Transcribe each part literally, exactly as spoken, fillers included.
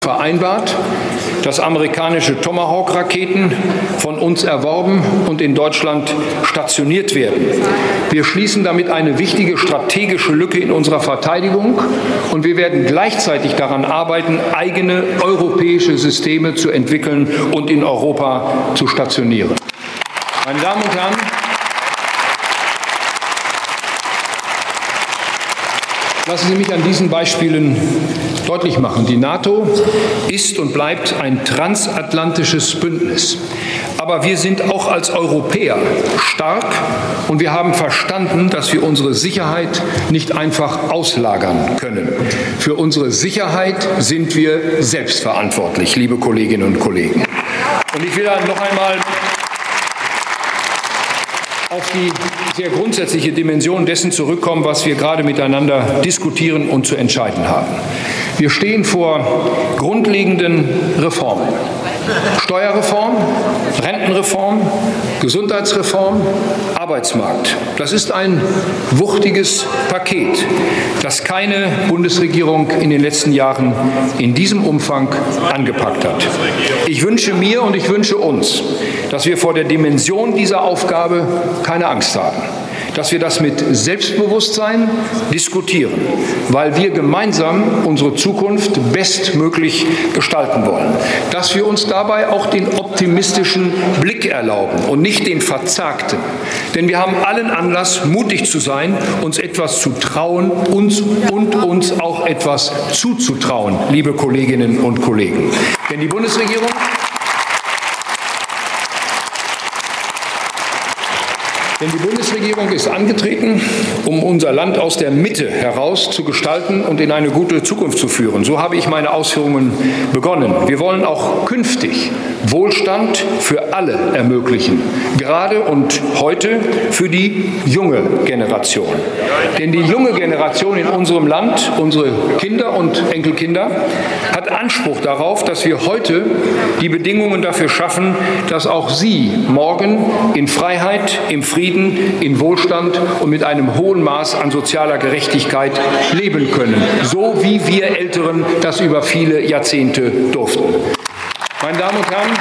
vereinbart, dass amerikanische Tomahawk-Raketen von uns erworben und in Deutschland stationiert werden. Wir schließen damit eine wichtige strategische Lücke in unserer Verteidigung und wir werden gleichzeitig daran arbeiten, eigene europäische Systeme zu entwickeln und in Europa zu stationieren. Meine Damen und Herren, lassen Sie mich an diesen Beispielen deutlich machen. Die NATO ist und bleibt ein transatlantisches Bündnis. Aber wir sind auch als Europäer stark und wir haben verstanden, dass wir unsere Sicherheit nicht einfach auslagern können. Für unsere Sicherheit sind wir selbstverantwortlich, liebe Kolleginnen und Kollegen. Und ich will dann noch einmal auf die sehr grundsätzliche Dimension dessen zurückkommen, was wir gerade miteinander diskutieren und zu entscheiden haben. Wir stehen vor grundlegenden Reformen. Steuerreform, Rentenreform, Gesundheitsreform, Arbeitsmarkt. Das ist ein wuchtiges Paket, das keine Bundesregierung in den letzten Jahren in diesem Umfang angepackt hat. Ich wünsche mir und ich wünsche uns, dass wir vor der Dimension dieser Aufgabe keine Angst haben, dass wir das mit Selbstbewusstsein diskutieren, weil wir gemeinsam unsere Zukunft bestmöglich gestalten wollen, dass wir uns dabei auch den optimistischen Blick erlauben und nicht den verzagten. Denn wir haben allen Anlass, mutig zu sein, uns etwas zu trauen, uns und uns auch etwas zuzutrauen, liebe Kolleginnen und Kollegen. Denn die Bundesregierung Denn die Bundesregierung ist angetreten, um unser Land aus der Mitte heraus zu gestalten und in eine gute Zukunft zu führen. So habe ich meine Ausführungen begonnen. Wir wollen auch künftig Wohlstand für alle ermöglichen, gerade und heute für die junge Generation. Denn die junge Generation in unserem Land, unsere Kinder und Enkelkinder, hat Anspruch darauf, dass wir heute die Bedingungen dafür schaffen, dass auch sie morgen in Freiheit, im Frieden, in Wohlstand und mit einem hohen Maß an sozialer Gerechtigkeit leben können, so wie wir Älteren das über viele Jahrzehnte durften. Meine Damen und Herren,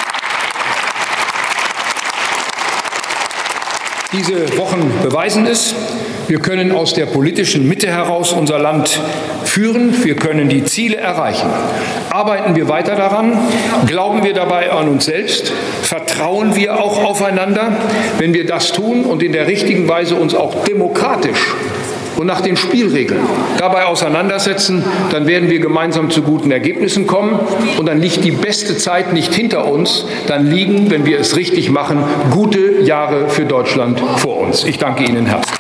diese Wochen beweisen es. Wir können aus der politischen Mitte heraus unser Land führen. Wir können die Ziele erreichen. Arbeiten wir weiter daran? Glauben wir dabei an uns selbst? Vertrauen wir auch aufeinander? Wenn wir das tun und in der richtigen Weise uns auch demokratisch und nach den Spielregeln dabei auseinandersetzen, dann werden wir gemeinsam zu guten Ergebnissen kommen. Und dann liegt die beste Zeit nicht hinter uns, dann liegen, wenn wir es richtig machen, gute Jahre für Deutschland vor uns. Ich danke Ihnen herzlich.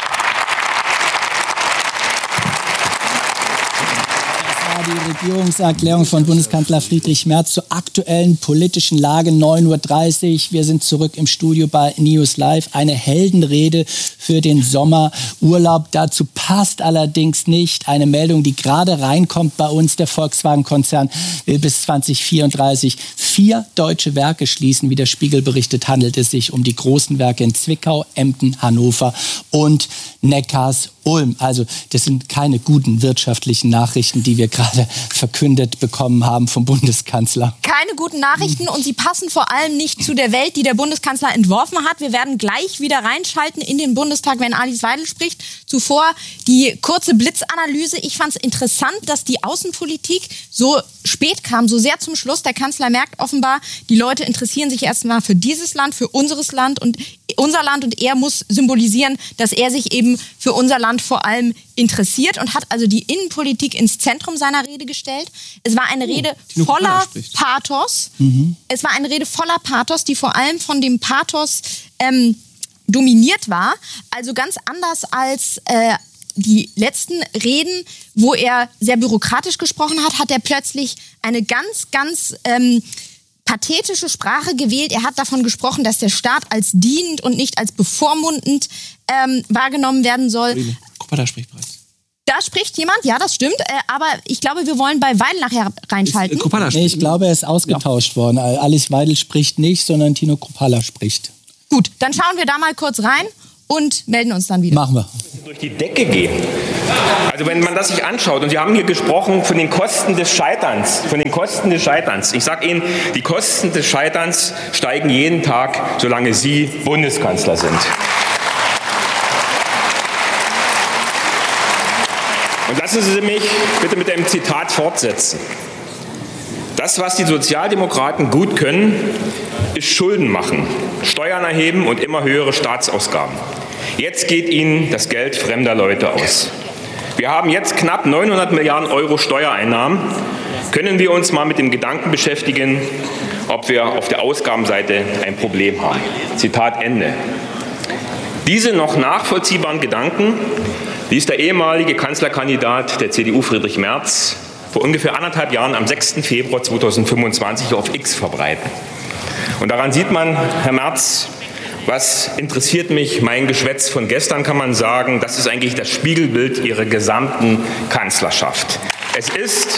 Die Regierungserklärung von Bundeskanzler Friedrich Merz zur aktuellen politischen Lage, neun Uhr dreißig. Wir sind zurück im Studio bei News Live. Eine Heldenrede für den Sommerurlaub. Dazu passt allerdings nicht eine Meldung, die gerade reinkommt bei uns. Der Volkswagen-Konzern will bis zwanzig vierunddreißig vier deutsche Werke schließen. Wie der Spiegel berichtet, handelt es sich um die großen Werke in Zwickau, Emden, Hannover und Neckarsulm. Also das sind keine guten wirtschaftlichen Nachrichten, die wir gerade verkündet bekommen haben vom Bundeskanzler. Keine guten Nachrichten und sie passen vor allem nicht zu der Welt, die der Bundeskanzler entworfen hat. Wir werden gleich wieder reinschalten in den Bundestag, wenn Alice Weidel spricht. Zuvor die kurze Blitzanalyse. Ich fand es interessant, dass die Außenpolitik so spät kam, so sehr zum Schluss. Der Kanzler merkt offenbar, die Leute interessieren sich erstmal für dieses Land, für unseres Land und unser Land, und er muss symbolisieren, dass er sich eben für unser Land vor allem interessiert und hat also die Innenpolitik ins Zentrum seiner Rede gestellt. Es war eine Rede oh, voller Pathos. Mhm. Es war eine Rede voller Pathos, die vor allem von dem Pathos ähm, dominiert war. Also ganz anders als äh, die letzten Reden, wo er sehr bürokratisch gesprochen hat, hat er plötzlich eine ganz, ganz ähm, pathetische Sprache gewählt. Er hat davon gesprochen, dass der Staat als dienend und nicht als bevormundend ähm, wahrgenommen werden soll. Kropala spricht bereits. Da spricht jemand, ja, das stimmt. Äh, aber ich glaube, wir wollen bei Weidel nachher reinschalten. Ist, äh, nee, ich glaube, er ist ausgetauscht ja. worden. Alice Weidel spricht nicht, sondern Tino Kropala spricht. Gut, dann schauen wir da mal kurz rein und melden uns dann wieder. Machen wir. durch die Decke gehen. Also wenn man das sich anschaut, und Sie haben hier gesprochen von den Kosten des Scheiterns, von den Kosten des Scheiterns. Ich sage Ihnen, die Kosten des Scheiterns steigen jeden Tag, solange Sie Bundeskanzler sind. Und lassen Sie mich bitte mit einem Zitat fortsetzen. Das, was die Sozialdemokraten gut können, ist Schulden machen, Steuern erheben und immer höhere Staatsausgaben. Jetzt geht ihnen das Geld fremder Leute aus. Wir haben jetzt knapp neunhundert Milliarden Euro Steuereinnahmen. Können wir uns mal mit dem Gedanken beschäftigen, ob wir auf der Ausgabenseite ein Problem haben? Zitat Ende. Diese noch nachvollziehbaren Gedanken ließ der ehemalige Kanzlerkandidat der C D U Friedrich Merz vor ungefähr anderthalb Jahren am sechsten Februar zweitausendfünfundzwanzig auf X verbreiten. Und daran sieht man, Herr Merz, was interessiert mich, mein Geschwätz von gestern, kann man sagen, das ist eigentlich das Spiegelbild Ihrer gesamten Kanzlerschaft. Es ist,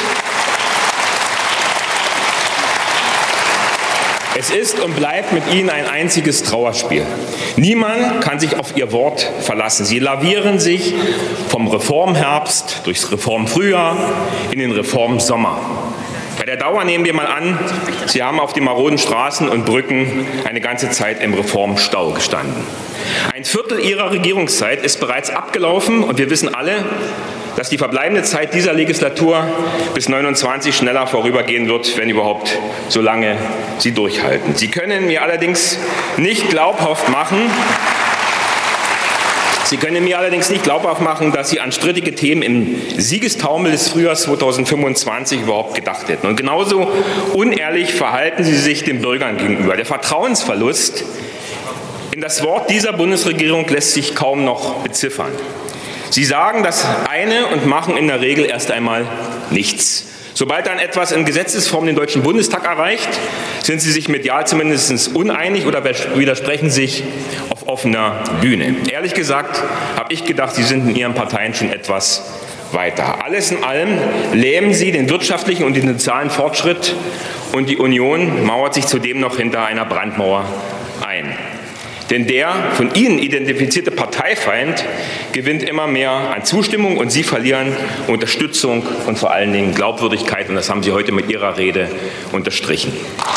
es ist und bleibt mit Ihnen ein einziges Trauerspiel. Niemand kann sich auf Ihr Wort verlassen. Sie lavieren sich vom Reformherbst durchs Reformfrühjahr in den Reformsommer. Bei der Dauer nehmen wir mal an, Sie haben auf den maroden Straßen und Brücken eine ganze Zeit im Reformstau gestanden. Ein Viertel Ihrer Regierungszeit ist bereits abgelaufen und wir wissen alle, dass die verbleibende Zeit dieser Legislatur bis neunundzwanzig schneller vorübergehen wird, wenn überhaupt, solange Sie durchhalten. Sie können mir allerdings nicht glaubhaft machen, Sie können mir allerdings nicht glaubhaft machen, dass Sie an strittige Themen im Siegestaumel des Frühjahrs zweitausendfünfundzwanzig überhaupt gedacht hätten. Und genauso unehrlich verhalten Sie sich den Bürgern gegenüber. Der Vertrauensverlust in das Wort dieser Bundesregierung lässt sich kaum noch beziffern. Sie sagen das eine und machen in der Regel erst einmal nichts. Sobald dann etwas in Gesetzesform den Deutschen Bundestag erreicht, sind Sie sich medial zumindest uneinig oder widersprechen sich auf offener Bühne. Ehrlich gesagt habe ich gedacht, Sie sind in Ihren Parteien schon etwas weiter. Alles in allem lähmen Sie den wirtschaftlichen und den sozialen Fortschritt und die Union mauert sich zudem noch hinter einer Brandmauer ein. Denn der von Ihnen identifizierte Parteifeind gewinnt immer mehr an Zustimmung und Sie verlieren Unterstützung und vor allen Dingen Glaubwürdigkeit. Und das haben Sie heute mit Ihrer Rede unterstrichen.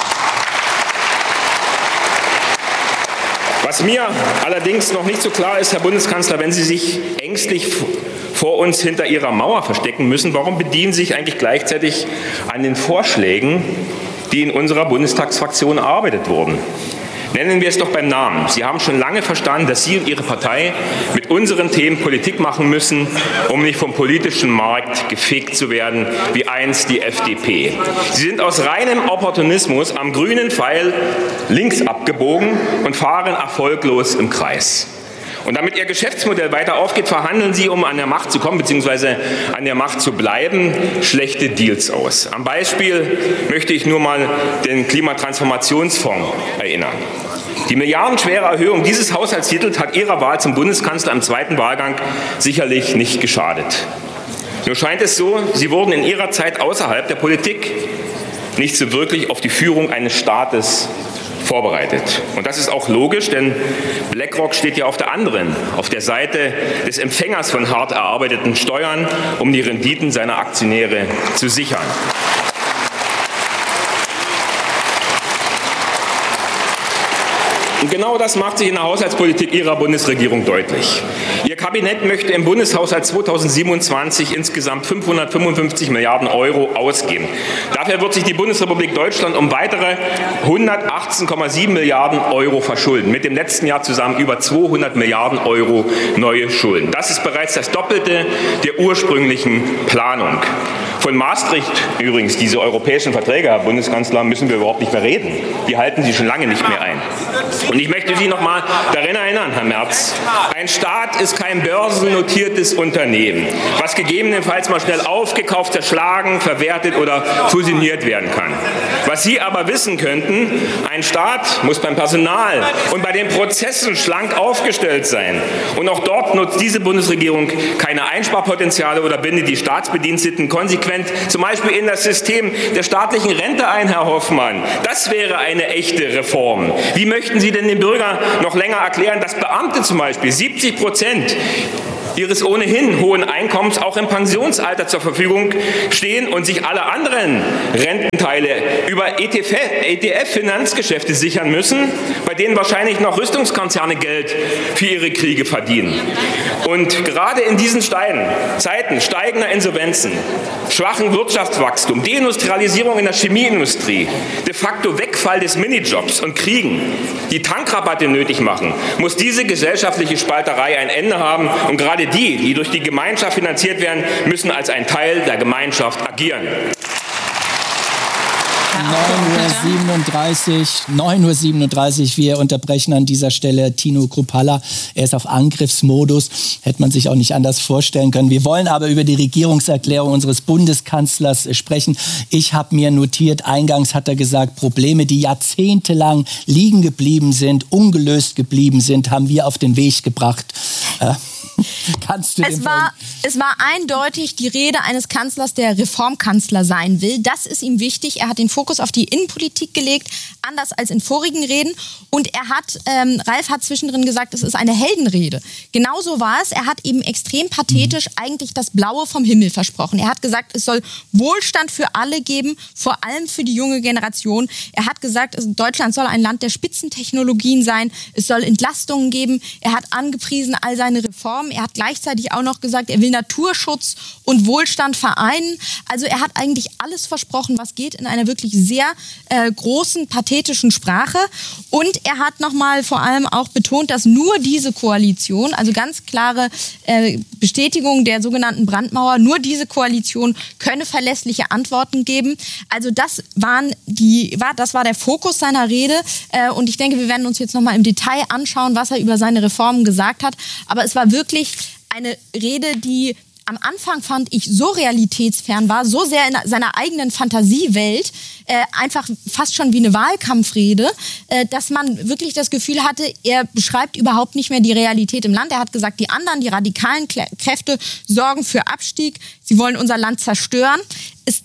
Was mir allerdings noch nicht so klar ist, Herr Bundeskanzler, wenn Sie sich ängstlich vor uns hinter Ihrer Mauer verstecken müssen, warum bedienen Sie sich eigentlich gleichzeitig an den Vorschlägen, die in unserer Bundestagsfraktion erarbeitet wurden? Nennen wir es doch beim Namen. Sie haben schon lange verstanden, dass Sie und Ihre Partei mit unseren Themen Politik machen müssen, um nicht vom politischen Markt gefegt zu werden, wie einst die F D P. Sie sind aus reinem Opportunismus am grünen Pfeil links abgebogen und fahren erfolglos im Kreis. Und damit Ihr Geschäftsmodell weiter aufgeht, verhandeln Sie, um an der Macht zu kommen bzw. an der Macht zu bleiben, schlechte Deals aus. Am Beispiel möchte ich nur mal den Klimatransformationsfonds erinnern. Die milliardenschwere Erhöhung dieses Haushaltstitels hat Ihrer Wahl zum Bundeskanzler im zweiten Wahlgang sicherlich nicht geschadet. Nur scheint es so, Sie wurden in Ihrer Zeit außerhalb der Politik nicht so wirklich auf die Führung eines Staates vorbereitet. Und das ist auch logisch, denn BlackRock steht ja auf der anderen, auf der Seite des Empfängers von hart erarbeiteten Steuern, um die Renditen seiner Aktionäre zu sichern. Und genau das macht sich in der Haushaltspolitik Ihrer Bundesregierung deutlich. Ihr Kabinett möchte im Bundeshaushalt zweitausendsiebenundzwanzig insgesamt fünfhundertfünfundfünfzig Milliarden Euro ausgeben. Dafür wird sich die Bundesrepublik Deutschland um weitere hundertachtzehn Komma sieben Milliarden Euro verschulden. Mit dem letzten Jahr zusammen über zweihundert Milliarden Euro neue Schulden. Das ist bereits das Doppelte der ursprünglichen Planung. Von Maastricht übrigens, diese europäischen Verträge, Herr Bundeskanzler, müssen wir überhaupt nicht mehr reden. Die halten Sie schon lange nicht mehr ein. Und ich möchte Sie noch mal daran erinnern, Herr Merz, ein Staat ist kein börsennotiertes Unternehmen, was gegebenenfalls mal schnell aufgekauft, zerschlagen, verwertet oder fusioniert werden kann. Was Sie aber wissen könnten, ein Staat muss beim Personal und bei den Prozessen schlank aufgestellt sein. Und auch dort nutzt diese Bundesregierung keine Einsparpotenziale oder bindet die Staatsbediensteten konsequent zum Beispiel in das System der staatlichen Rente ein, Herr Hoffmann. Das wäre eine echte Reform. Wie möchten Sie denn den Bürgern noch länger erklären, dass Beamte zum Beispiel siebzig Prozent ihres ohnehin hohen Einkommens auch im Pensionsalter zur Verfügung stehen und sich alle anderen Rententeile über E T F-Finanzgeschäfte sichern müssen, bei denen wahrscheinlich noch Rüstungskonzerne Geld für ihre Kriege verdienen. Und gerade in diesen Zeiten steigender Insolvenzen, schwachen Wirtschaftswachstum, Deindustrialisierung in der Chemieindustrie, de facto Wegfall des Minijobs und Kriegen, die Tankrabatte nötig machen, muss diese gesellschaftliche Spalterei ein Ende haben. Und gerade die, die durch die Gemeinschaft finanziert werden, müssen als ein Teil der Gemeinschaft agieren. neun Uhr siebenunddreißig, wir unterbrechen an dieser Stelle Tino Kruppalla. Er ist auf Angriffsmodus, hätte man sich auch nicht anders vorstellen können. Wir wollen aber über die Regierungserklärung unseres Bundeskanzlers sprechen. Ich habe mir notiert, eingangs hat er gesagt, Probleme, die jahrzehntelang liegen geblieben sind, ungelöst geblieben sind, haben wir auf den Weg gebracht. Äh, Kannst du es, war, es war eindeutig die Rede eines Kanzlers, der Reformkanzler sein will. Das ist ihm wichtig. Er hat den Fokus auf die Innenpolitik gelegt, anders als in vorigen Reden. Und er hat, ähm, Ralf hat zwischendrin gesagt, es ist eine Heldenrede. Genauso war es. Er hat eben extrem pathetisch mhm. eigentlich das Blaue vom Himmel versprochen. Er hat gesagt, es soll Wohlstand für alle geben, vor allem für die junge Generation. Er hat gesagt, Deutschland soll ein Land der Spitzentechnologien sein. Es soll Entlastungen geben. Er hat angepriesen all seine Reformen. Er hat gleichzeitig auch noch gesagt, er will Naturschutz und Wohlstand vereinen. Also er hat eigentlich alles versprochen, was geht, in einer wirklich sehr äh, großen, pathetischen Sprache. Und er hat nochmal vor allem auch betont, dass nur diese Koalition, also ganz klare äh, Bestätigung der sogenannten Brandmauer, nur diese Koalition könne verlässliche Antworten geben. Also das waren die, war, das war der Fokus seiner Rede. Äh, und ich denke, wir werden uns jetzt nochmal im Detail anschauen, was er über seine Reformen gesagt hat. Aber es war wirklich eine Rede, die am Anfang, fand ich, so realitätsfern war, so sehr in seiner eigenen Fantasiewelt, äh, einfach fast schon wie eine Wahlkampfrede, äh, dass man wirklich das Gefühl hatte, er beschreibt überhaupt nicht mehr die Realität im Land. Er hat gesagt, die anderen, die radikalen Kräfte sorgen für Abstieg, sie wollen unser Land zerstören. Es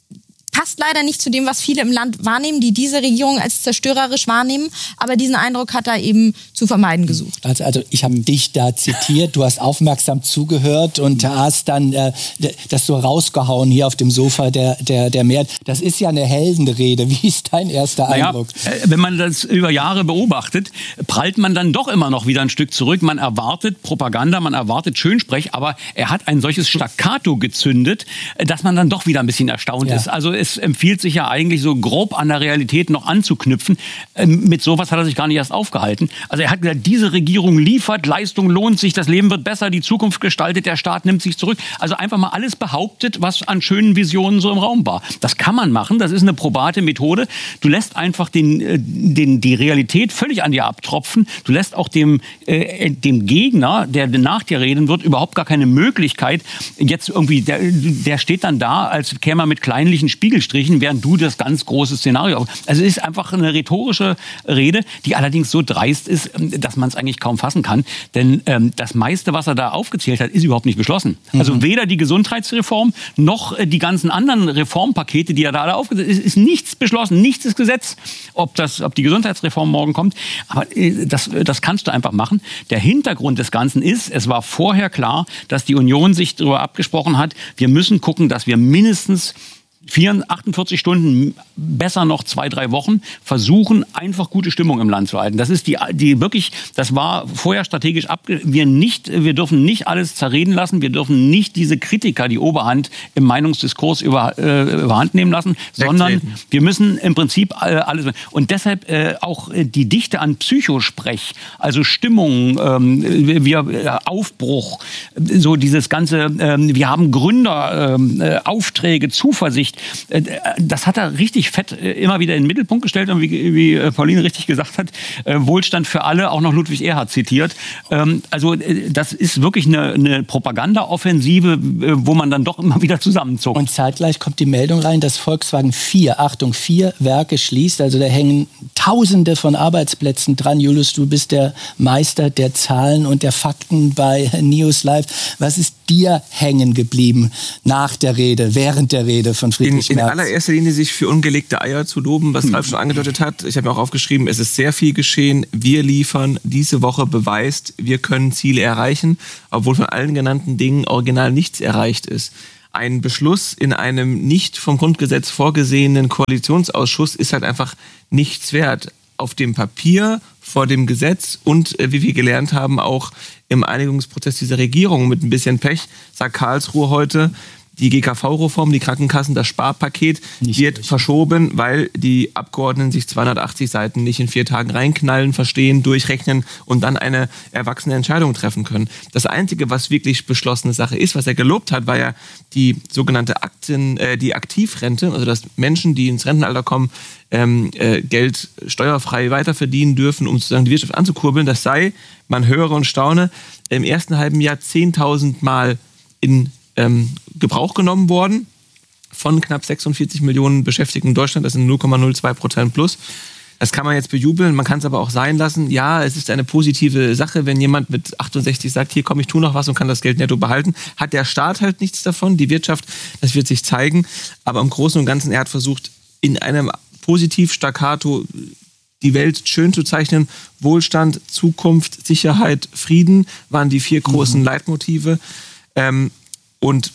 passt leider nicht zu dem, was viele im Land wahrnehmen, die diese Regierung als zerstörerisch wahrnehmen. Aber diesen Eindruck hat er eben zu vermeiden gesucht. Also, also ich habe dich da zitiert, du hast aufmerksam zugehört und hast dann äh, das so rausgehauen hier auf dem Sofa der, der, der Mehrheit. Das ist ja eine Heldenrede. Wie ist dein erster Eindruck? Naja, wenn man das über Jahre beobachtet, prallt man dann doch immer noch wieder ein Stück zurück. Man erwartet Propaganda, man erwartet Schönsprech, aber er hat ein solches Staccato gezündet, dass man dann doch wieder ein bisschen erstaunt ja. ist. Also es empfiehlt sich ja eigentlich so grob an der Realität noch anzuknüpfen. Ähm, mit sowas hat er sich gar nicht erst aufgehalten. Also er hat gesagt, diese Regierung liefert, Leistung lohnt sich, das Leben wird besser, die Zukunft gestaltet, der Staat nimmt sich zurück. Also einfach mal alles behauptet, was an schönen Visionen so im Raum war. Das kann man machen, das ist eine probate Methode. Du lässt einfach den, den, die Realität völlig an dir abtropfen. Du lässt auch dem, äh, dem Gegner, der nach dir reden wird, überhaupt gar keine Möglichkeit, jetzt irgendwie, der, der steht dann da, als käme er mit kleinlichen Spiegelstrichen, während du das ganz große Szenario. Also es ist einfach eine rhetorische Rede, die allerdings so dreist ist, dass man es eigentlich kaum fassen kann. Denn ähm, das meiste, was er da aufgezählt hat, ist überhaupt nicht beschlossen. Mhm. Also weder die Gesundheitsreform noch äh, die ganzen anderen Reformpakete, die er da alle aufgezählt hat, ist, ist nichts beschlossen, nichts ist Gesetz, ob, das, ob die Gesundheitsreform morgen kommt. Aber äh, das, das kannst du einfach machen. Der Hintergrund des Ganzen ist, es war vorher klar, dass die Union sich darüber abgesprochen hat, wir müssen gucken, dass wir mindestens achtundvierzig Stunden, besser noch zwei, drei Wochen, versuchen, einfach gute Stimmung im Land zu halten. Das ist die, die wirklich, das war vorher strategisch abge... Wir nicht, wir dürfen nicht alles zerreden lassen, wir dürfen nicht diese Kritiker, die Oberhand im Meinungsdiskurs über, äh, überhand nehmen lassen, Wegtreten. Sondern wir müssen im Prinzip äh, alles... Und deshalb äh, auch äh, die Dichte an Psychosprech, also Stimmung, ähm, wir, äh, Aufbruch, so dieses ganze, äh, wir haben Gründer, äh, Aufträge, Zuversicht, das hat er richtig fett immer wieder in den Mittelpunkt gestellt und wie, wie Pauline richtig gesagt hat, Wohlstand für alle, auch noch Ludwig Erhard zitiert. Also das ist wirklich eine, eine Propaganda-Offensive, wo man dann doch immer wieder zusammenzuckt. Und zeitgleich kommt die Meldung rein, dass Volkswagen vier, Achtung, vier Werke schließt. Also da hängen Tausende von Arbeitsplätzen dran. Julius, du bist der Meister der Zahlen und der Fakten bei News Live. Was ist dir hängen geblieben nach der Rede, während der Rede von Friedrich in, Merz? In allererster Linie sich für ungelegte Eier zu loben, was hm. Ralf schon angedeutet hat. Ich habe mir auch aufgeschrieben, es ist sehr viel geschehen. Wir liefern, diese Woche beweist, wir können Ziele erreichen, obwohl von allen genannten Dingen original nichts erreicht ist. Ein Beschluss in einem nicht vom Grundgesetz vorgesehenen Koalitionsausschuss ist halt einfach nichts wert. Auf dem Papier, vor dem Gesetz und, äh, wie wir gelernt haben, auch im Einigungsprozess dieser Regierung mit ein bisschen Pech, sagt Karlsruhe heute, die G K V-Reform, die Krankenkassen, das Sparpaket nicht wird durch. verschoben, weil die Abgeordneten sich zweihundertachtzig Seiten nicht in vier Tagen reinknallen, verstehen, durchrechnen und dann eine erwachsene Entscheidung treffen können. Das Einzige, was wirklich beschlossene Sache ist, was er gelobt hat, war ja die sogenannte Aktien, äh, die Aktivrente, also dass Menschen, die ins Rentenalter kommen, ähm, äh, Geld steuerfrei weiterverdienen dürfen, um sozusagen die Wirtschaft anzukurbeln. Das sei, man höre und staune, im ersten halben Jahr zehntausend Mal in Ähm, Gebrauch genommen worden von knapp sechsundvierzig Millionen Beschäftigten in Deutschland. Das sind null Komma null zwei Prozent plus. Das kann man jetzt bejubeln, man kann es aber auch sein lassen. Ja, es ist eine positive Sache, wenn jemand mit achtundsechzig sagt, hier komm, ich tue noch was und kann das Geld netto behalten. Hat der Staat halt nichts davon, die Wirtschaft, das wird sich zeigen. Aber im Großen und Ganzen, er hat versucht, in einem Positiv-Staccato die Welt schön zu zeichnen. Wohlstand, Zukunft, Sicherheit, Frieden waren die vier großen mhm. Leitmotive. Ähm, Und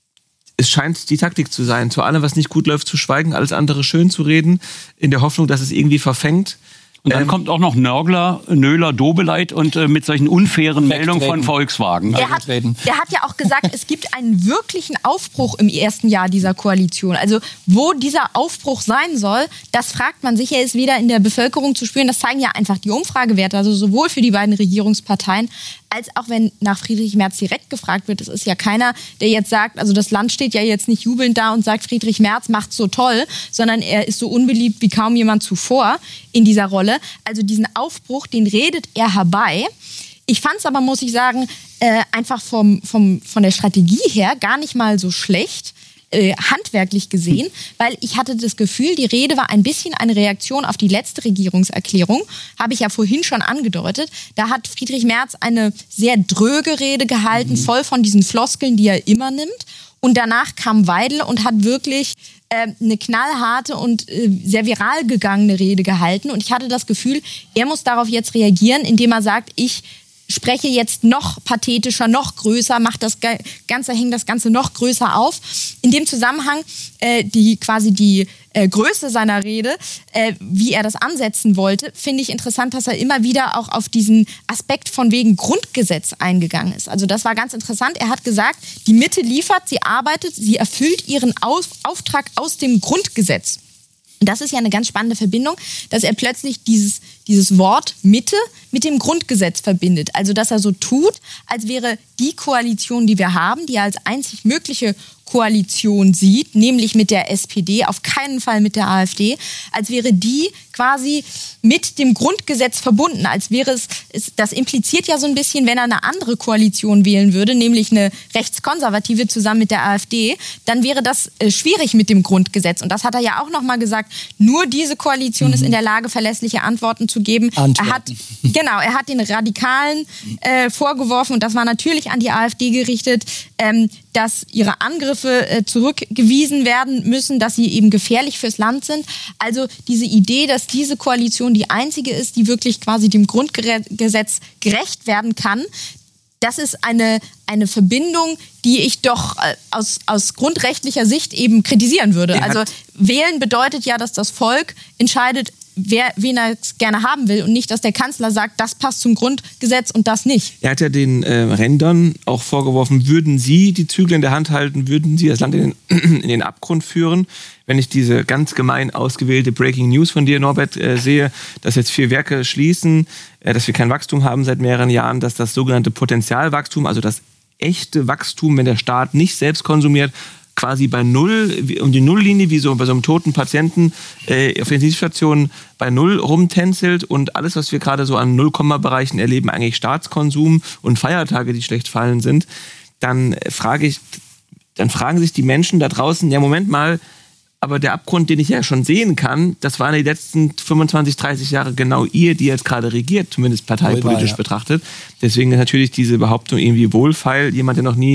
es scheint die Taktik zu sein, zu allem, was nicht gut läuft, zu schweigen, alles andere schön zu reden, in der Hoffnung, dass es irgendwie verfängt. Und dann ähm, kommt auch noch Nörgler, Nöhler, Dobeleit und äh, mit solchen unfairen Meldungen von Volkswagen. Der hat, der hat ja auch gesagt, es gibt einen wirklichen Aufbruch im ersten Jahr dieser Koalition. Also wo dieser Aufbruch sein soll, das fragt man sich. Er ist weder in der Bevölkerung zu spüren, das zeigen ja einfach die Umfragewerte, also sowohl für die beiden Regierungsparteien, als auch wenn nach Friedrich Merz direkt gefragt wird. Es ist ja keiner, der jetzt sagt, also das Land steht ja jetzt nicht jubelnd da und sagt, Friedrich Merz macht so toll, sondern er ist so unbeliebt wie kaum jemand zuvor in dieser Rolle. Also diesen Aufbruch, den redet er herbei. Ich fand es aber, muss ich sagen, äh, einfach vom, vom, von der Strategie her gar nicht mal so schlecht. Äh, handwerklich gesehen, weil ich hatte das Gefühl, die Rede war ein bisschen eine Reaktion auf die letzte Regierungserklärung, habe ich ja vorhin schon angedeutet. Da hat Friedrich Merz eine sehr dröge Rede gehalten, mhm. voll von diesen Floskeln, die er immer nimmt. Und danach kam Weidel und hat wirklich äh, eine knallharte und äh, sehr viral gegangene Rede gehalten. Und ich hatte das Gefühl, er muss darauf jetzt reagieren, indem er sagt, ich spreche jetzt noch pathetischer, noch größer, macht das Ganze, hängt das Ganze noch größer auf. In dem Zusammenhang äh, die quasi die äh, Größe seiner Rede, äh, wie er das ansetzen wollte, finde ich interessant, dass er immer wieder auch auf diesen Aspekt von wegen Grundgesetz eingegangen ist. Also das war ganz interessant. Er hat gesagt, die Mitte liefert, sie arbeitet, sie erfüllt ihren Auf- Auftrag aus dem Grundgesetz. Und das ist ja eine ganz spannende Verbindung, dass er plötzlich dieses, dieses Wort Mitte mit dem Grundgesetz verbindet. Also dass er so tut, als wäre die Koalition, die wir haben, die er als einzig mögliche Koalition sieht, nämlich mit der S P D, auf keinen Fall mit der AfD, als wäre die quasi mit dem Grundgesetz verbunden, als wäre es, es, das impliziert ja so ein bisschen, wenn er eine andere Koalition wählen würde, nämlich eine rechtskonservative zusammen mit der AfD, dann wäre das äh, schwierig mit dem Grundgesetz. Und das hat er ja auch nochmal gesagt, nur diese Koalition mhm. ist in der Lage, verlässliche Antworten zu geben. Antworten. Er hat, genau, er hat den Radikalen äh, vorgeworfen, und das war natürlich an die AfD gerichtet, ähm, dass ihre Angriffe äh, zurückgewiesen werden müssen, dass sie eben gefährlich fürs Land sind. Also diese Idee, dass diese Koalition die einzige ist, die wirklich quasi dem Grundgesetz gerecht werden kann, das ist eine, eine Verbindung, die ich doch äh, aus, aus grundrechtlicher Sicht eben kritisieren würde. Also wählen bedeutet ja, dass das Volk entscheidet, wer, wen er gerne haben will, und nicht, dass der Kanzler sagt, das passt zum Grundgesetz und das nicht. Er hat ja den äh, Rändern auch vorgeworfen, würden sie die Zügel in der Hand halten, würden sie das Land in den, in den Abgrund führen. Wenn ich diese ganz gemein ausgewählte Breaking News von dir, Norbert, äh, sehe, dass jetzt vier Werke schließen, äh, dass wir kein Wachstum haben seit mehreren Jahren, dass das sogenannte Potenzialwachstum, also das echte Wachstum, wenn der Staat nicht selbst konsumiert, quasi bei Null, um die Nulllinie, wie so bei so einem toten Patienten äh, auf der Intensivstation bei Null rumtänzelt, und alles, was wir gerade so an Nullkomma-Bereichen erleben, eigentlich Staatskonsum und Feiertage, die schlecht fallen sind, dann frage ich, dann fragen sich die Menschen da draußen, ja, Moment mal, aber der Abgrund, den ich ja schon sehen kann, das waren die letzten fünfundzwanzig, dreißig Jahre genau ihr, die jetzt gerade regiert, zumindest parteipolitisch Wohlbar, ja. betrachtet. Deswegen ist natürlich diese Behauptung irgendwie wohlfeil. Jemand, der noch nie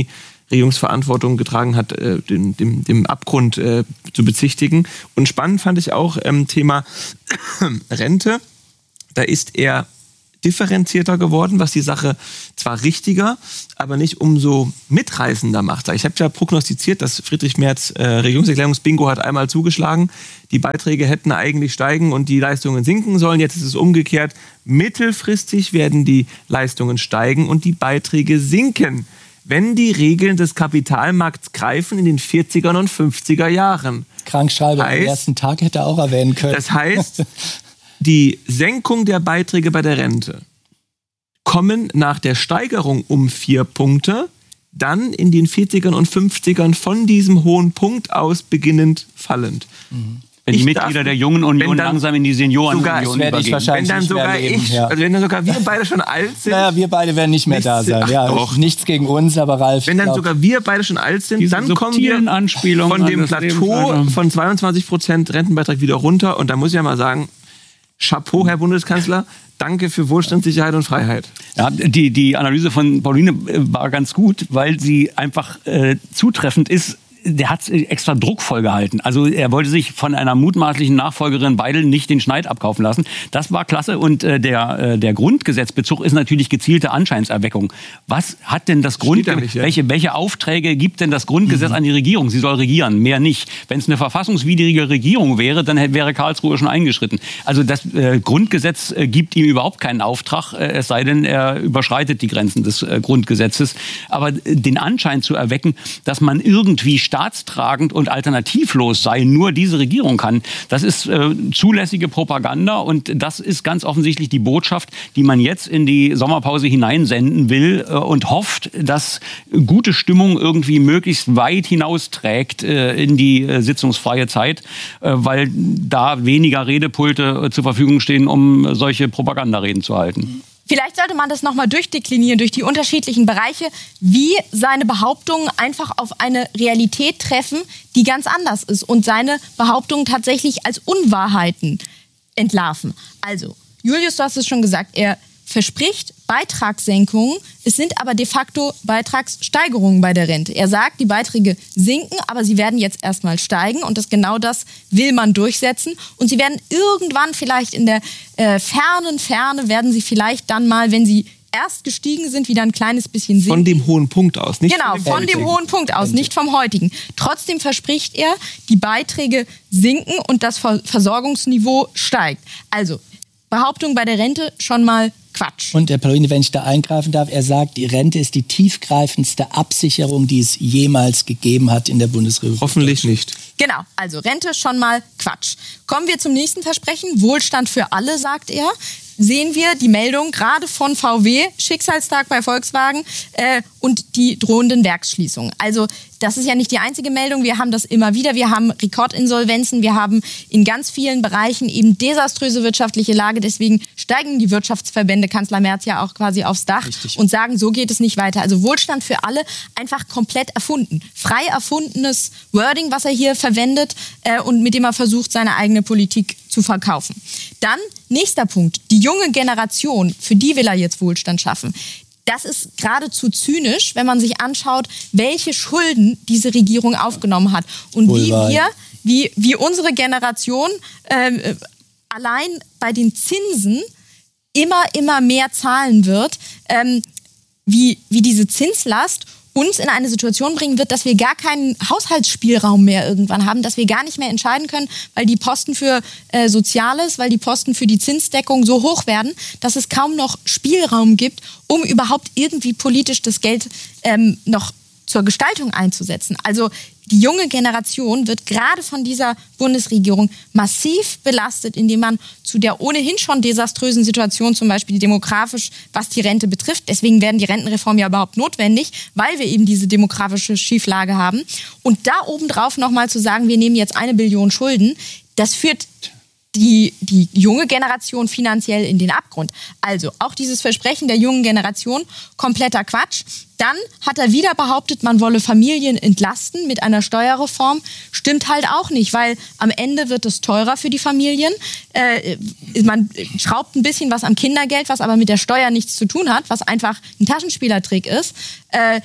Regierungsverantwortung getragen hat, äh, dem, dem, dem Abgrund äh, zu bezichtigen. Und spannend fand ich auch ähm, Thema Rente. Da ist er differenzierter geworden, was die Sache zwar richtiger, aber nicht umso mitreißender macht. Ich habe ja prognostiziert, dass Friedrich Merz äh, Regierungserklärungsbingo hat einmal zugeschlagen. Die Beiträge hätten eigentlich steigen und die Leistungen sinken sollen. Jetzt ist es umgekehrt. Mittelfristig werden die Leistungen steigen und die Beiträge sinken, wenn die Regeln des Kapitalmarkts greifen in den vierziger und fünfziger Jahren. Krankschreiber am ersten Tag hätte er auch erwähnen können. Das heißt, die Senkung der Beiträge bei der Rente kommen nach der Steigerung um vier Punkte, dann in den vierzigern und fünfzigern von diesem hohen Punkt aus beginnend fallend. Mhm. Wenn die ich Mitglieder darf, der Jungen Union dann langsam in die Seniorenunion übergehen. Wenn dann sogar ich, ja. also wenn dann sogar wir beide schon alt sind. Naja, wir beide werden nicht mehr nichts, da sein. Ja, doch. Nichts gegen uns, aber Ralf. Wenn dann glaub, sogar wir beide schon alt sind, dann kommen wir von dem Plateau von zweiundzwanzig Prozent Rentenbeitrag wieder runter. Und da muss ich ja mal sagen, Chapeau, Herr Bundeskanzler. Danke für Wohlstand, Sicherheit und Freiheit. Ja, die, die Analyse von Pauline war ganz gut, weil sie einfach äh, zutreffend ist. Der hat extra druckvoll gehalten. Also er wollte sich von einer mutmaßlichen Nachfolgerin Weidel nicht den Schneid abkaufen lassen. Das war klasse. Und äh, der, äh, der Grundgesetzbezug ist natürlich gezielte Anscheinserweckung. Was hat denn das Grundgesetz, ja. welche, welche Aufträge gibt denn das Grundgesetz mhm. an die Regierung? Sie soll regieren, mehr nicht. Wenn es eine verfassungswidrige Regierung wäre, dann wäre Karlsruhe schon eingeschritten. Also das äh, Grundgesetz äh, gibt ihm überhaupt keinen Auftrag, äh, es sei denn, er überschreitet die Grenzen des äh, Grundgesetzes. Aber äh, den Anschein zu erwecken, dass man irgendwie staatstragend und alternativlos sei, nur diese Regierung kann. Das ist äh, zulässige Propaganda und das ist ganz offensichtlich die Botschaft, die man jetzt in die Sommerpause hineinsenden will äh, und hofft, dass gute Stimmung irgendwie möglichst weit hinausträgt äh, in die äh, sitzungsfreie Zeit, äh, weil da weniger Redepulte äh, zur Verfügung stehen, um solche Propagandareden zu halten. Vielleicht sollte man das nochmal durchdeklinieren durch die unterschiedlichen Bereiche, wie seine Behauptungen einfach auf eine Realität treffen, die ganz anders ist und seine Behauptungen tatsächlich als Unwahrheiten entlarven. Also, Julius, du hast es schon gesagt, er verspricht Beitragssenkungen, es sind aber de facto Beitragssteigerungen bei der Rente. Er sagt, die Beiträge sinken, aber sie werden jetzt erstmal steigen und das genau das will man durchsetzen. Und sie werden irgendwann vielleicht in der äh, fernen Ferne, werden sie vielleicht dann mal, wenn sie erst gestiegen sind, wieder ein kleines bisschen sinken. Von dem hohen Punkt aus, nicht genau, von dem, von dem hohen Punkt aus, nicht vom heutigen. Trotzdem verspricht er, die Beiträge sinken und das Versorgungsniveau steigt. Also, Behauptung bei der Rente schon mal Quatsch. Und Herr Pauline, wenn ich da eingreifen darf, er sagt, die Rente ist die tiefgreifendste Absicherung, die es jemals gegeben hat in der Bundesrepublik. Hoffentlich nicht. Genau, also Rente schon mal Quatsch. Kommen wir zum nächsten Versprechen. Wohlstand für alle, sagt er. Sehen wir die Meldung gerade von V W, Schicksalstag bei Volkswagen äh, und die drohenden Werksschließungen. Also das ist ja nicht die einzige Meldung, wir haben das immer wieder. Wir haben Rekordinsolvenzen, wir haben in ganz vielen Bereichen eben desaströse wirtschaftliche Lage. Deswegen steigen die Wirtschaftsverbände, Kanzler Merz ja auch quasi aufs Dach Richtig. Und sagen, so geht es nicht weiter. Also Wohlstand für alle einfach komplett erfunden. Frei erfundenes Wording, was er hier verwendet äh, und mit dem er versucht, seine eigene Politik zu verkaufen. Dann nächster Punkt, die junge Generation, für die will er jetzt Wohlstand schaffen. Das ist geradezu zynisch, wenn man sich anschaut, welche Schulden diese Regierung aufgenommen hat und wie wir, wie, wie unsere Generation äh, allein bei den Zinsen immer, immer mehr zahlen wird, ähm, wie, wie diese Zinslast uns in eine Situation bringen wird, dass wir gar keinen Haushaltsspielraum mehr irgendwann haben, dass wir gar nicht mehr entscheiden können, weil die Posten für äh, Soziales, weil die Posten für die Zinsdeckung so hoch werden, dass es kaum noch Spielraum gibt, um überhaupt irgendwie politisch das Geld ähm, noch zur Gestaltung einzusetzen. Also die junge Generation wird gerade von dieser Bundesregierung massiv belastet, indem man zu der ohnehin schon desaströsen Situation, zum Beispiel demografisch, was die Rente betrifft, deswegen werden die Rentenreformen ja überhaupt notwendig, weil wir eben diese demografische Schieflage haben. Und da obendrauf nochmal zu sagen, wir nehmen jetzt eine Billion Schulden, das führt die, die junge Generation finanziell in den Abgrund. Also auch dieses Versprechen der jungen Generation, kompletter Quatsch. Dann hat er wieder behauptet, man wolle Familien entlasten mit einer Steuerreform. Stimmt halt auch nicht, weil am Ende wird es teurer für die Familien. Äh, man schraubt ein bisschen was am Kindergeld, was aber mit der Steuer nichts zu tun hat, was einfach ein Taschenspielertrick ist. Äh,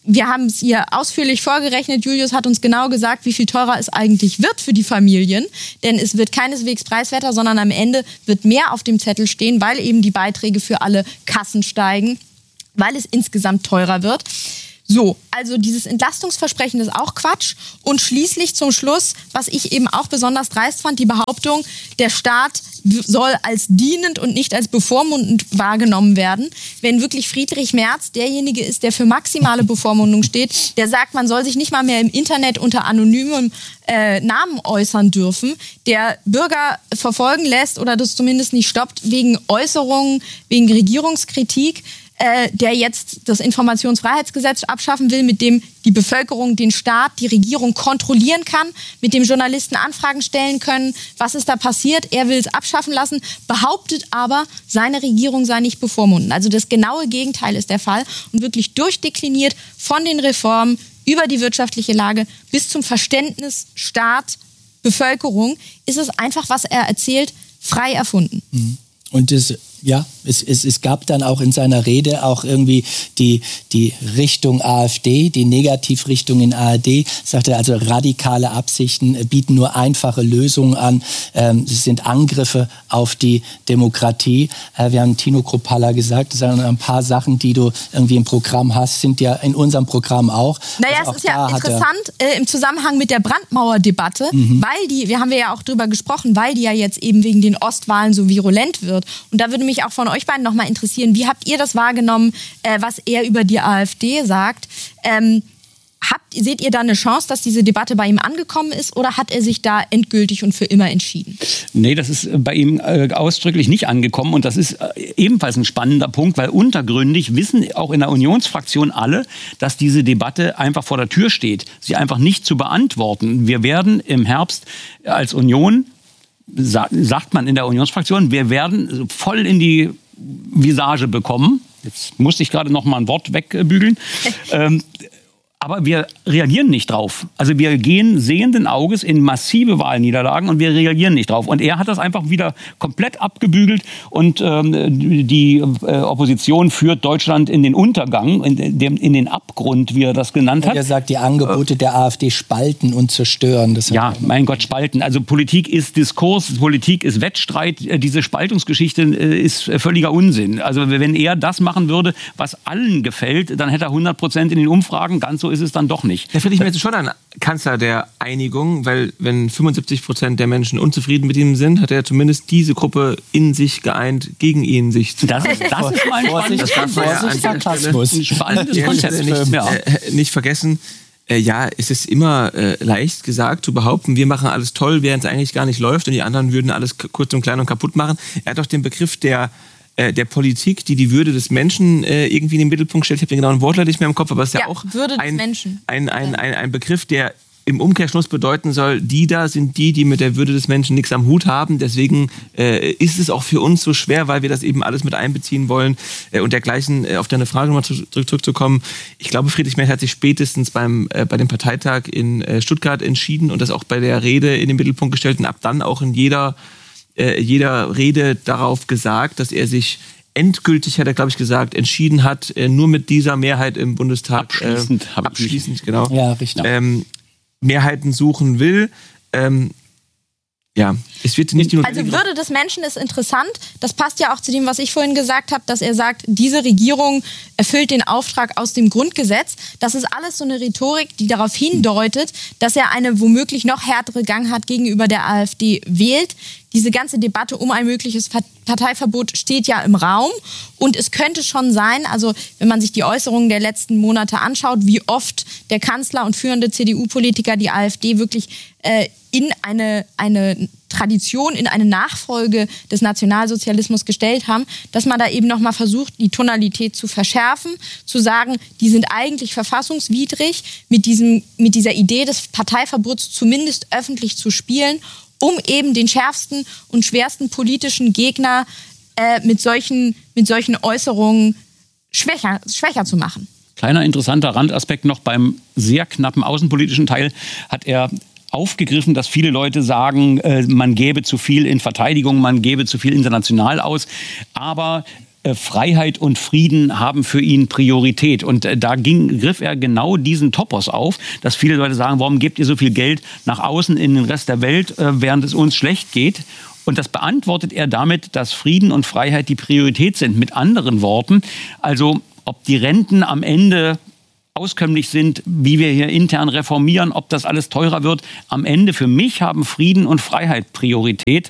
wir haben es hier ausführlich vorgerechnet. Julius hat uns genau gesagt, wie viel teurer es eigentlich wird für die Familien. Denn es wird keineswegs preiswerter, sondern am Ende wird mehr auf dem Zettel stehen, weil eben die Beiträge für alle Kassen steigen, weil es insgesamt teurer wird. So, also dieses Entlastungsversprechen ist auch Quatsch. Und schließlich zum Schluss, was ich eben auch besonders dreist fand, die Behauptung, der Staat soll als dienend und nicht als bevormundend wahrgenommen werden. Wenn wirklich Friedrich Merz derjenige ist, der für maximale Bevormundung steht, der sagt, man soll sich nicht mal mehr im Internet unter anonymem äh, Namen äußern dürfen, der Bürger verfolgen lässt oder das zumindest nicht stoppt wegen Äußerungen, wegen Regierungskritik, Äh, der jetzt das Informationsfreiheitsgesetz abschaffen will, mit dem die Bevölkerung den Staat, die Regierung kontrollieren kann, mit dem Journalisten Anfragen stellen können, was ist da passiert, er will es abschaffen lassen, behauptet aber, seine Regierung sei nicht bevormunden. Also das genaue Gegenteil ist der Fall und wirklich durchdekliniert von den Reformen über die wirtschaftliche Lage bis zum Verständnis Staat, Bevölkerung, ist es einfach, was er erzählt, frei erfunden. Mhm. Und das, ja, es, es, es gab dann auch in seiner Rede auch irgendwie die, die Richtung AfD, die Negativrichtung in A R D. Sagte also, radikale Absichten bieten nur einfache Lösungen an. Ähm, es sind Angriffe auf die Demokratie. Äh, wir haben Tino Kruppalla gesagt, das sind ein paar Sachen, die du irgendwie im Programm hast, sind ja in unserem Programm auch. Naja, also es ist ja interessant äh, im Zusammenhang mit der Brandmauerdebatte, mhm. weil die, wir haben ja auch drüber gesprochen, weil die ja jetzt eben wegen den Ostwahlen so virulent wird. Und da würde mich auch von euch beiden noch mal interessieren, wie habt ihr das wahrgenommen, äh, was er über die AfD sagt? Ähm, habt, seht ihr da eine Chance, dass diese Debatte bei ihm angekommen ist oder hat er sich da endgültig und für immer entschieden? Nee, das ist bei ihm äh, ausdrücklich nicht angekommen und das ist äh, ebenfalls ein spannender Punkt, weil untergründig wissen auch in der Unionsfraktion alle, dass diese Debatte einfach vor der Tür steht, sie einfach nicht zu beantworten. Wir werden im Herbst als Union, sa- sagt man in der Unionsfraktion, wir werden voll in die Visage bekommen. Jetzt musste ich gerade noch mal ein Wort wegbügeln. ähm, aber wir reagieren nicht drauf. Also wir gehen sehenden Auges in massive Wahlniederlagen und wir reagieren nicht drauf. Und er hat das einfach wieder komplett abgebügelt und ähm, die äh, Opposition führt Deutschland in den Untergang, in, den, in den Abgrund, wie er das genannt hat. Er sagt, die Angebote äh, der AfD spalten und zerstören. Das ja, mein Gott, spalten. Also Politik ist Diskurs, Politik ist Wettstreit. Diese Spaltungsgeschichte äh, ist völliger Unsinn. Also wenn er das machen würde, was allen gefällt, dann hätte er hundert Prozent in den Umfragen. Ganz so ist es dann doch nicht. Da finde ich mir jetzt schon ein Kanzler der Einigung, weil wenn fünfundsiebzig Prozent der Menschen unzufrieden mit ihm sind, hat er zumindest diese Gruppe in sich geeint, gegen ihn sich zu... Das ist, das ist mal ein spannendes Konzept. Spannendes Konzept. Nicht, ja. äh, nicht vergessen, äh, ja, es ist immer äh, leicht gesagt zu behaupten, wir machen alles toll, während es eigentlich gar nicht läuft und die anderen würden alles kurz und klein und kaputt machen. Er hat doch den Begriff der der Politik, die die Würde des Menschen äh, irgendwie in den Mittelpunkt stellt. Ich habe den genauen Wortlaut nicht mehr im Kopf, aber es ist ja, ja auch Würde ein, des Menschen. Ein, ein, ein, ein Begriff, der im Umkehrschluss bedeuten soll, die da sind die, die mit der Würde des Menschen nichts am Hut haben. Deswegen äh, ist es auch für uns so schwer, weil wir das eben alles mit einbeziehen wollen. Äh, und dergleichen, äh, auf deine Frage nochmal zurück, zurückzukommen. Ich glaube, Friedrich Merz hat sich spätestens beim, äh, bei dem Parteitag in äh, Stuttgart entschieden und das auch bei der Rede in den Mittelpunkt gestellt und ab dann auch in jeder, äh, jeder Rede darauf gesagt, dass er sich endgültig, hat er, glaube ich, gesagt, entschieden hat, nur mit dieser Mehrheit im Bundestag abschließend, äh, abschließend genau, ja, richtig. Ähm, Mehrheiten suchen will. Ähm, ja, es wird nicht die Also Würde des Menschen ist interessant. Das passt ja auch zu dem, was ich vorhin gesagt habe, dass er sagt, diese Regierung erfüllt den Auftrag aus dem Grundgesetz. Das ist alles so eine Rhetorik, die darauf hindeutet, dass er eine womöglich noch härtere Gangart gegenüber der AfD wählt. Diese ganze Debatte um ein mögliches Parteiverbot steht ja im Raum. Und es könnte schon sein, also wenn man sich die Äußerungen der letzten Monate anschaut, wie oft der Kanzler und führende C D U-Politiker die AfD wirklich äh, in eine, eine Tradition, in eine Nachfolge des Nationalsozialismus gestellt haben, dass man da eben nochmal versucht, die Tonalität zu verschärfen, zu sagen, die sind eigentlich verfassungswidrig, mit, diesem, mit dieser Idee des Parteiverbots zumindest öffentlich zu spielen, um eben den schärfsten und schwersten politischen Gegner äh, mit, solchen, mit solchen Äußerungen schwächer, schwächer zu machen. Kleiner interessanter Randaspekt noch: beim sehr knappen außenpolitischen Teil hat er aufgegriffen, dass viele Leute sagen, äh, man gäbe zu viel in Verteidigung, man gäbe zu viel international aus. Aber äh, Freiheit und Frieden haben für ihn Priorität. Und äh, da ging, griff er genau diesen Topos auf, dass viele Leute sagen, warum gebt ihr so viel Geld nach außen in den Rest der Welt, äh, während es uns schlecht geht? Und das beantwortet er damit, dass Frieden und Freiheit die Priorität sind. Mit anderen Worten, also ob die Renten am Ende auskömmlich sind, wie wir hier intern reformieren, ob das alles teurer wird. Am Ende für mich haben Frieden und Freiheit Priorität.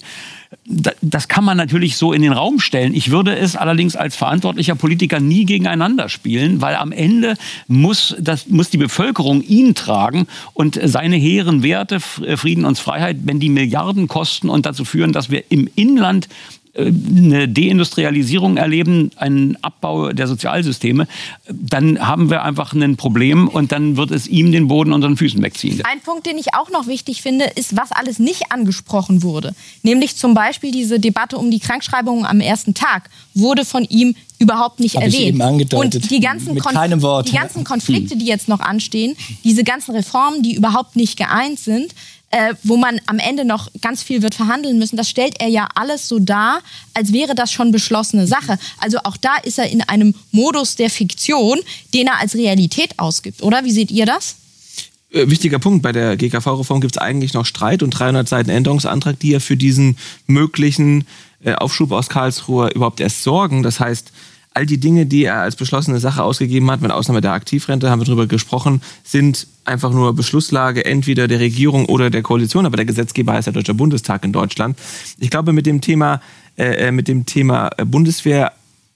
Das kann man natürlich so in den Raum stellen. Ich würde es allerdings als verantwortlicher Politiker nie gegeneinander spielen, weil am Ende muss, das, muss die Bevölkerung ihn tragen und seine hehren Werte, Frieden und Freiheit, wenn die Milliarden kosten und dazu führen, dass wir im Inland eine Deindustrialisierung erleben, einen Abbau der Sozialsysteme, dann haben wir einfach ein Problem und dann wird es ihm den Boden unter den Füßen wegziehen. Ein Punkt, den ich auch noch wichtig finde, ist, was alles nicht angesprochen wurde. Nämlich zum Beispiel diese Debatte um die Krankschreibungen am ersten Tag wurde von ihm überhaupt nicht Hab erwähnt. Ich eben angedeutet. Und die ganzen, Mit Konf- keinem Wort. die ganzen Konflikte, die jetzt noch anstehen, diese ganzen Reformen, die überhaupt nicht geeint sind, äh, wo man am Ende noch ganz viel wird verhandeln müssen, das stellt er ja alles so dar, als wäre das schon beschlossene Sache. Also auch da ist er in einem Modus der Fiktion, den er als Realität ausgibt, oder? Wie seht ihr das? Wichtiger Punkt, bei der G K V-Reform gibt es eigentlich noch Streit und dreihundert Seiten Änderungsantrag, die ja für diesen möglichen äh, Aufschub aus Karlsruhe überhaupt erst sorgen. Das heißt, all die Dinge, die er als beschlossene Sache ausgegeben hat, mit Ausnahme der Aktivrente, haben wir darüber gesprochen, sind einfach nur Beschlusslage entweder der Regierung oder der Koalition, aber der Gesetzgeber heißt der Deutsche Bundestag in Deutschland. Ich glaube, mit dem Thema, äh, mit dem Thema Bundeswehr,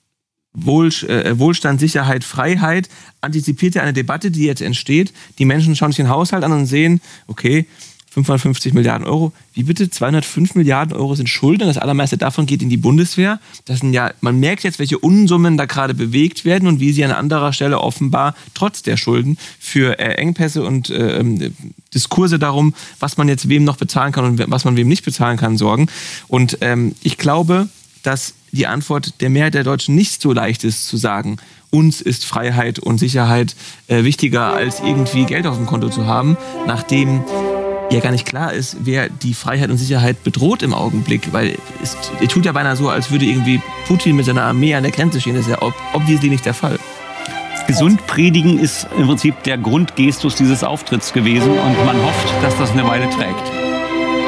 Wohl, äh, Wohlstand, Sicherheit, Freiheit antizipiert er eine Debatte, die jetzt entsteht. Die Menschen schauen sich den Haushalt an und sehen, okay, fünfhundertfünfzig Milliarden Euro. Wie bitte? zweihundertfünf Milliarden Euro sind Schulden. Das allermeiste davon geht in die Bundeswehr. Das sind ja, man merkt jetzt, welche Unsummen da gerade bewegt werden und wie sie an anderer Stelle offenbar trotz der Schulden für äh, Engpässe und äh, Diskurse darum, was man jetzt wem noch bezahlen kann und was man wem nicht bezahlen kann, sorgen. Und ähm, ich glaube, dass die Antwort der Mehrheit der Deutschen nicht so leicht ist zu sagen, uns ist Freiheit und Sicherheit äh, wichtiger als irgendwie Geld auf dem Konto zu haben, nachdem ja gar nicht klar ist, wer die Freiheit und Sicherheit bedroht im Augenblick, weil es, es tut ja beinahe so, als würde irgendwie Putin mit seiner Armee an der Grenze stehen. Das ist ja ob, obviously nicht der Fall. Gesund predigen ist im Prinzip der Grundgestus dieses Auftritts gewesen und man hofft, dass das eine Weile trägt.